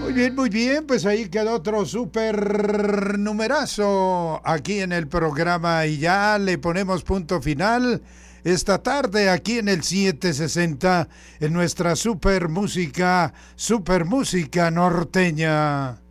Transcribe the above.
Muy bien, pues ahí quedó otro súper numerazo aquí en el programa y ya le ponemos punto final esta tarde aquí en el 760 en nuestra super música norteña.